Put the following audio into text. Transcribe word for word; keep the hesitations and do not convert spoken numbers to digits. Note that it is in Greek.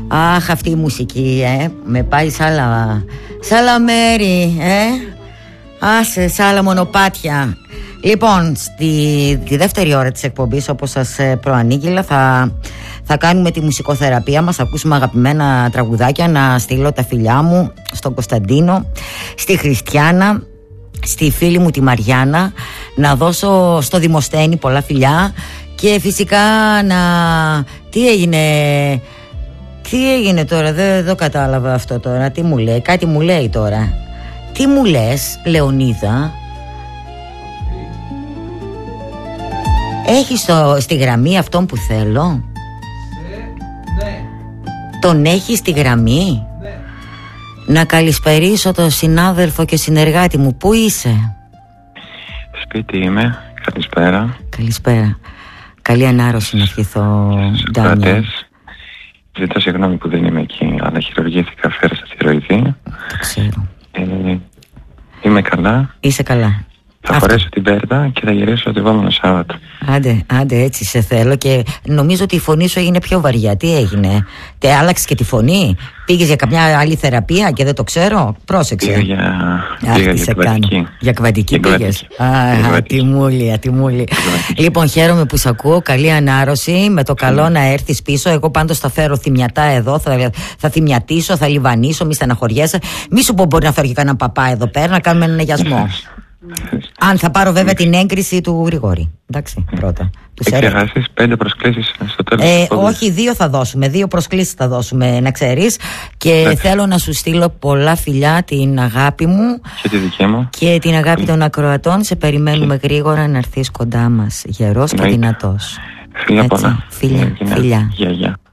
Αχ, αυτή η μουσική, ε, με πάει σ' άλλα, σ' άλλα μέρη, ε. Άσε, σ' άλλα μονοπάτια. Λοιπόν, στη τη δεύτερη ώρα της εκπομπής, όπως σας προανήγγειλα, θα, θα κάνουμε τη μουσικοθεραπεία μας. Θα ακούσουμε αγαπημένα τραγουδάκια. Να στείλω τα φιλιά μου στον Κωνσταντίνο, στη Χριστιάνα, στη φίλη μου τη Μαριάννα. Να δώσω στο Δημοσθένη πολλά φιλιά. Και φυσικά να... Τι έγινε... Τι έγινε τώρα, δεν το κατάλαβα αυτό τώρα. Τι μου λέει, κάτι μου λέει τώρα. Τι μου λες, Λεωνίδα? Έχεις το, στη γραμμή αυτόν που θέλω? Ναι. Τον έχεις στη γραμμή? Ναι. Να καλησπερίσω τον συνάδελφο και συνεργάτη μου. Πού είσαι? Σπίτι είμαι, καλησπέρα. Καλησπέρα. Καλή ανάρρωση να ευχηθώ, Ντάνια. Ζητώ συγγνώμη που δεν είμαι εκεί, αλλά χειρουργήθηκα, φέρασα θηροειδή. Το ξέρω. Ε, είμαι καλά. Είσαι καλά. Θα Αυτό. φορέσω την πέρτα και θα γυρίσω το επόμενο Σάββατο. Άντε, άντε, έτσι σε θέλω. Και νομίζω ότι η φωνή σου έγινε πιο βαριά. Τι έγινε? Τε άλλαξε και τη φωνή? Πήγες για καμιά άλλη θεραπεία και δεν το ξέρω? Πρόσεξε. Πήγα για, Αχ, πήγα τι για σε κβαντική. κάνω. Για κβαντική Για πήγες? κβαντική. Α, τιμούλια, τιμούλια. Λοιπόν, χαίρομαι που σε ακούω. Καλή ανάρρωση. Με το καλό να έρθεις πίσω. Εγώ πάντως θα φέρω θυμιατά εδώ. Θα, θα θυμιατίσω, θα λιβανίσω. Μη στεναχωριέσαι. Μη σου πω μπορεί να φέρω και κανένα παπά εδώ πέρα να κάνουμε έναν αγιασμό. Αν θα πάρω βέβαια την έγκριση του Γρηγόρη. Εντάξει, πρώτα. Μην ξεχάσεις πέντε προσκλήσεις στο τέλος. Ε, όχι, δύο θα δώσουμε. Δύο προσκλήσεις θα δώσουμε, να ξέρεις. Και Άχι. θέλω να σου στείλω πολλά φιλιά, την αγάπη μου Και τη δική μου. και την αγάπη των ακροατών. Σε περιμένουμε και... γρήγορα να έρθεις κοντά μας. Γερός και δυνατός. Φιλιά πολλά. Φιλιά, φιλιά. Γεια, γεια.